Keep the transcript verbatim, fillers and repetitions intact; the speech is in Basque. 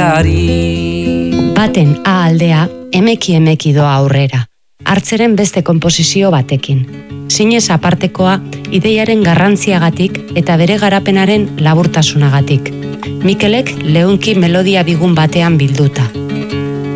berari. Baten A aldea emeki emeki doa aurrera, hartzeren beste konposizio batekin. Zinez apartekoa ideiaren garrantziagatik eta bere garapenaren laburtasunagatik. Mikelek leunki melodia bigun batean bilduta.